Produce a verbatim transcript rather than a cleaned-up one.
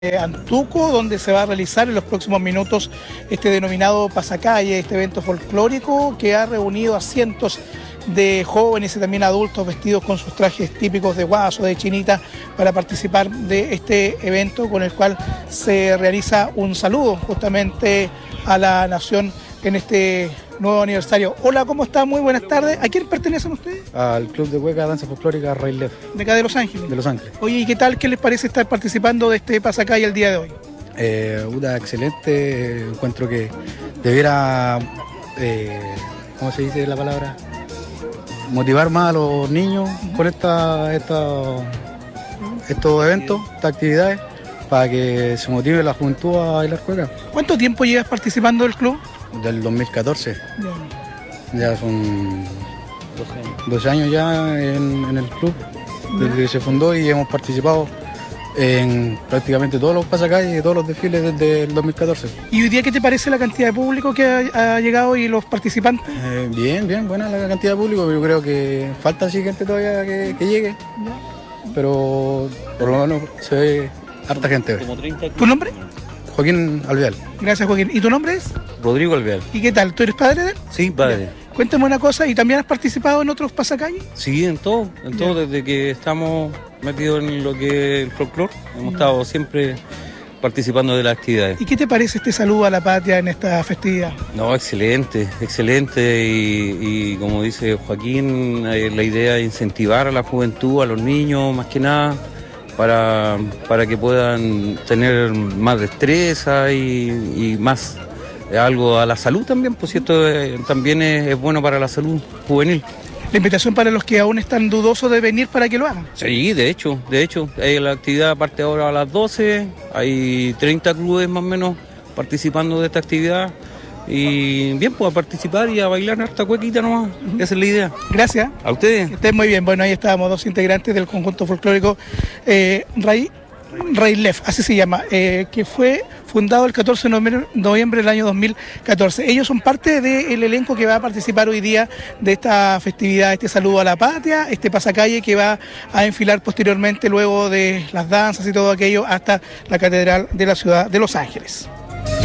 Antuco, donde se va a realizar en los próximos minutos este denominado pasacalle, este evento folclórico que ha reunido a cientos de jóvenes y también adultos vestidos con sus trajes típicos de guaso, de chinita, para participar de este evento con el cual se realiza un saludo justamente a la nación en este nuevo aniversario. Hola, ¿cómo está? Muy buenas tardes. ¿A quién pertenecen ustedes? Al Club de Hueca Danza Folclórica Rey Lef. De acá de Los Ángeles. De Los Ángeles. Oye, ¿y qué tal? ¿Qué les parece estar participando de este pasacalle el día de hoy? Eh, una excelente, encuentro que debiera, eh, ¿cómo se dice la palabra? Motivar más a los niños con esta, esta, estos eventos, estas actividades, para que se motive la juventud a bailar cueca. ¿Cuánto tiempo llevas participando del club? Del dos mil catorce. Bien. Ya son doce años ya en, en el club, desde que se fundó, y hemos participado en prácticamente todos los pasacalles y todos los desfiles desde el dos mil catorce. ¿Y hoy día qué te parece la cantidad de público que ha, ha llegado y los participantes? Eh, bien, bien, buena la cantidad de público. Yo creo que falta así gente todavía que, que llegue, pero por lo menos se ve harta gente. ¿Tu nombre? Joaquín Alvear. Gracias, Joaquín. ¿Y tu nombre es? Rodrigo Alvear. ¿Y qué tal? ¿Tú eres padre de él? Sí, padre. Bien. Cuéntame una cosa, ¿y también has participado en otros pasacalles? Sí, en todo, en todo, Bien. desde que estamos metidos en lo que es el folclore, hemos estado siempre participando de las actividades. ¿Y qué te parece este saludo a la patria en esta festividad? No, excelente, excelente, y, y como dice Joaquín, eh, la idea es incentivar a la juventud, a los niños más que nada, para, para que puedan tener más destreza y, y más eh, algo a la salud también, pues esto eh, también es, es bueno para la salud juvenil. La invitación para los que aún están dudosos de venir para que lo hagan. Sí, de hecho, de hecho, eh, la actividad parte ahora a las doce, hay treinta clubes más o menos participando de esta actividad, y bien, pues a participar y a bailar harta cuequita nomás, esa es la idea. Gracias. A ustedes. Que estén muy bien. Bueno, ahí estábamos dos integrantes del conjunto folclórico eh, Rey, Rey Lef, así se llama, eh, que fue fundado el catorce de noviembre del año dos mil catorce. Ellos son parte del elenco que va a participar hoy día de esta festividad, este saludo a la patria, este pasacalle que va a enfilar posteriormente, luego de las danzas y todo aquello, hasta la catedral de la ciudad de Los Ángeles.